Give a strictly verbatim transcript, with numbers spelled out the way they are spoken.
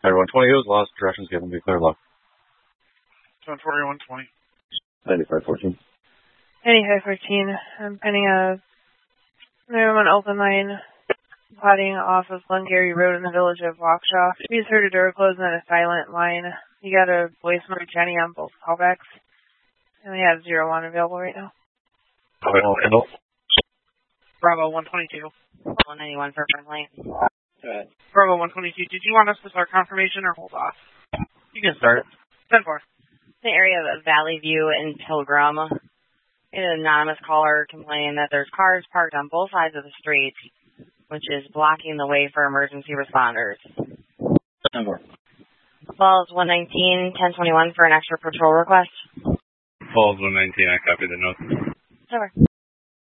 Everyone twenty is lost. Directions given. Be clear low. seven forty-one twenty. ninety-five fourteen. ninety-five fourteen. I'm pending a minimum open line plotting off of Glengarry Road in the village of Waukesha. We just heard a door close and then a silent line. You got a voicemail Jenny on both callbacks. And we have zero one available right now. Handle. Bravo one twenty-two. one ninety-one for friendly. Go ahead. Bravo one twenty-two. Did you want us to start confirmation or hold off? You can start. ten four. The area of Valley View and Pilgrim. An anonymous caller complaining that there's cars parked on both sides of the street, which is blocking the way for emergency responders. ten four. Falls one nineteen, ten twenty-one for an extra patrol request. Falls one nineteen, I copy the notes. Over.